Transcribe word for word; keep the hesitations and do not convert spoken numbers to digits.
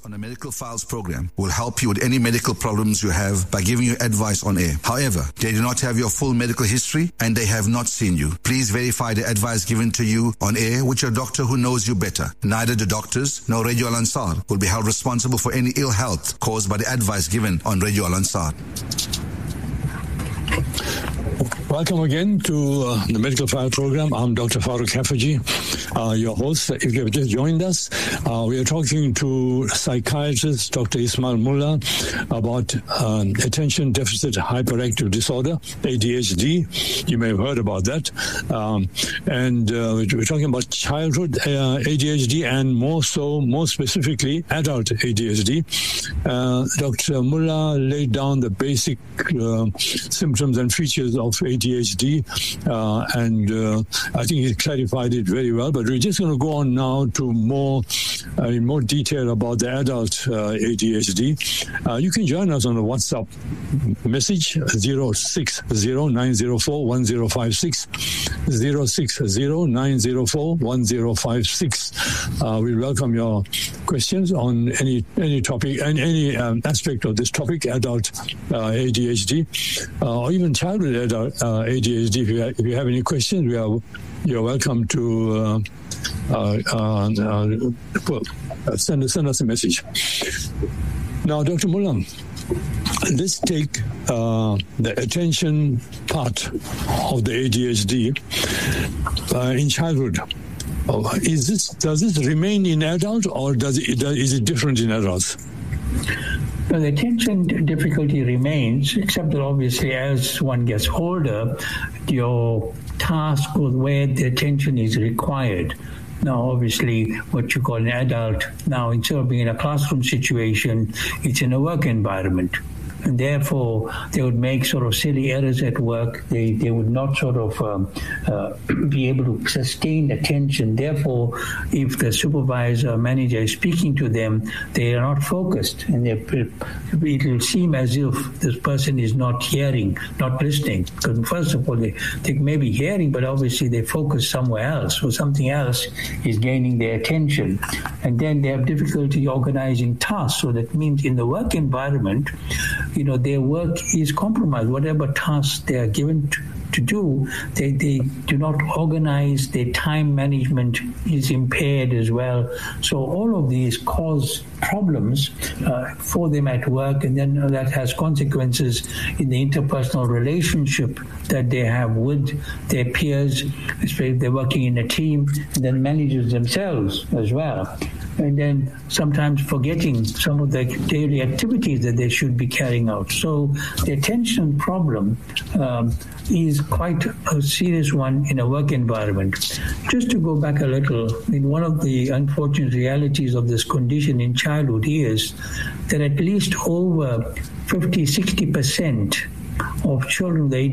on the Medical Files program will help you with any medical problems you have by giving you advice on air. However, they do not have your full medical history and they have not seen you. Please verify the advice given to you on air with your doctor who knows you better. Neither the doctors nor Radio Al Ansar will be held responsible for any ill health caused by the advice given on Radio Al Ansar. Welcome again to uh, the Medical File Program. I'm Doctor Farooq Haffajee, uh, your host. If you have just joined us, uh, we are talking to psychiatrist Doctor Ismail Mullah about um, attention deficit hyperactive disorder, A D H D. You may have heard about that. Um, and uh, we're talking about childhood uh, A D H D and more so, more specifically, adult A D H D. Uh, Doctor Mullah laid down the basic uh, symptoms and features of A D H D, uh, and uh, I think he clarified it very well. But we're just going to go on now to more, uh, in more detail about the adult uh, A D H D. Uh, you can join us on a WhatsApp message zero six zero nine zero four one zero five six zero six zero nine zero four one zero five six. Uh, we welcome your questions on any any topic and any um, aspect of this topic, adult uh, A D H D, uh, or even childhood adult uh, A D H D. If you, have, if you have any questions, we are you're welcome to uh, uh, uh, uh, send send us a message. Now, Doctor Mullah, let's take uh, the attention part of the A D H D uh, in childhood. Oh, is this does this remain in adult, or does it is it different in adults? Well, the attention difficulty remains, except that obviously as one gets older, your task or where the attention is required. Now, obviously, what you call an adult, now instead of being in a classroom situation, it's in a work environment. And therefore, they would make sort of silly errors at work. They they would not sort of um, uh, be able to sustain attention. Therefore, if the supervisor or manager is speaking to them, they are not focused. And it will seem as if this person is not hearing, not listening. Because first of all, they, they may be hearing, but obviously they focus somewhere else. So something else is gaining their attention. And then they have difficulty organizing tasks. So that means in the work environment, you know, their work is compromised. Whatever tasks they are given to, to do, they, they do not organize. Their time management is impaired as well. So all of these cause problems uh, for them at work, and then that has consequences in the interpersonal relationship that they have with their peers, especially if they're working in a team, and then managers themselves as well. And then sometimes forgetting some of the daily activities that they should be carrying out. So the attention problem um, is quite a serious one in a work environment. Just to go back a little, I mean, one of the unfortunate realities of this condition in childhood is that at least over fifty, sixty percent of children with A